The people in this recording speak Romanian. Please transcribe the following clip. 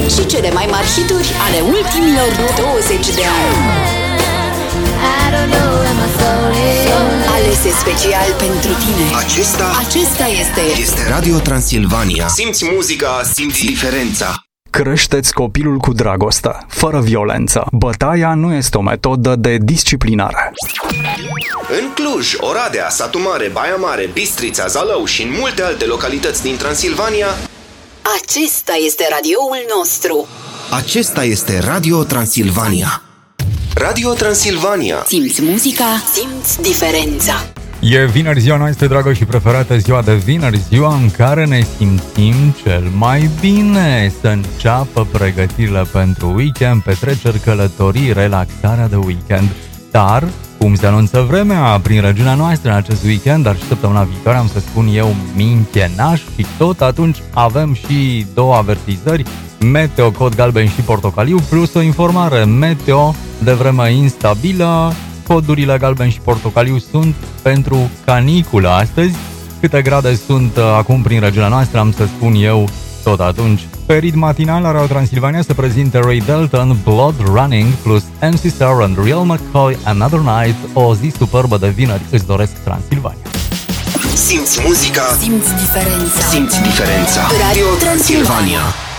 și cele mai mari hituri ale ultimilor 20 de ani. Alese special pentru tine. Acesta este Radio Transilvania. Simți muzica, simți diferența. Creșteți copilul cu dragoste, fără violență. Bătaia nu este o metodă de disciplinare. În Cluj, Oradea, Satu Mare, Baia Mare, Bistrița, Zalău și în multe alte localități din Transilvania, acesta este radioul nostru. Acesta este Radio Transilvania. Radio Transilvania. Simți muzica, simți diferența. E vineri, ziua noastră dragă și preferată, ziua de vineri, ziua în care ne simțim cel mai bine. Să înceapă pregătirile pentru weekend, petreceri, călătorii, relaxarea de weekend. Dar, cum se anunță vremea prin regiunea noastră în acest weekend, dar și săptămâna viitoare, am să spun eu, minchenaș, și tot atunci avem și două avertizări, meteo, cod galben și portocaliu, plus o informare meteo de vreme instabilă. Codurile galben și portocaliu sunt pentru caniculă astăzi. Câte grade sunt acum prin regiunea noastră, am să spun eu tot atunci. Pe ritm matinal la Radio Transilvania se prezintă Ray Dalton, Blood Running, plus MC Star and Real McCoy, Another Night, o zi superbă de vineri îți doresc Transilvania. Simți muzica, simți diferența. simți diferența. Radio Transilvania.